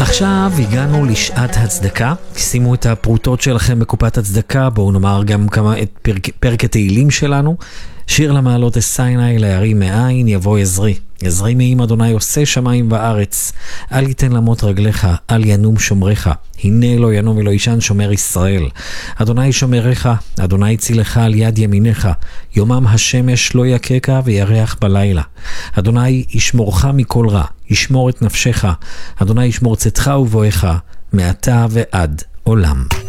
עכשיו הגענו לשעת הצדקה. שימו את הפרוטות שלכם בקופת הצדקה. בואו נאמר גם את פרק התהילים שלנו. שיר למעלות אסייני, להרים מאין יבוא עזרי. עזרי מעם אדוני עושה שמיים וארץ. אל יתן למות רגליך, אל ינום שומריך. הנה לא ינום ולא ישן שומר ישראל. אדוני שומריך, אדוני צילך על יד ימיניך. יומם השמש לא יקקה וירח בלילה. אדוני ישמורך מכל רע, ישמור את נפשך. אדוני ישמור צאתך ובואך, מעתה ועד עולם.